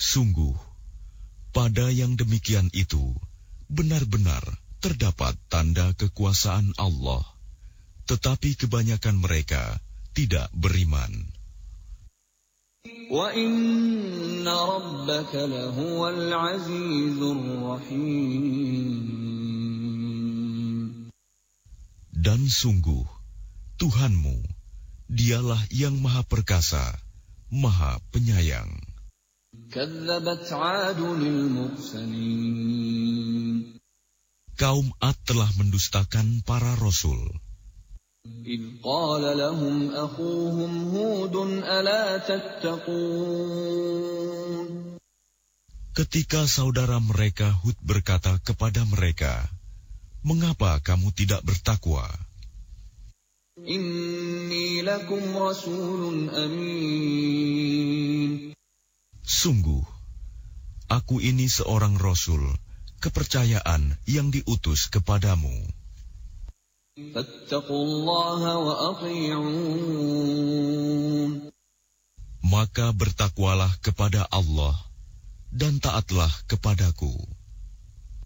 Sungguh, pada yang demikian itu benar-benar terdapat tanda kekuasaan Allah, tetapi kebanyakan mereka tidak beriman. Wa inna rabbaka lahuwal azizur rahim. Dan sungguh, Tuhanmu, dialah yang maha perkasa, maha penyayang. Kadzabat 'adunil mursalin. Kaum Ad telah mendustakan para rasul. إذ قال لهم أخوهم هود ألا تتقون. Ketika saudara mereka Hud berkata kepada mereka, "Mengapa kamu tidak bertakwa? Inni lakum rasulun amin. Sungguh, aku ini seorang rasul, kepercayaan yang diutus kepadamu. Fattaqullaha wa ati'un. Maka bertakwalah kepada Allah dan taatlah kepadaku."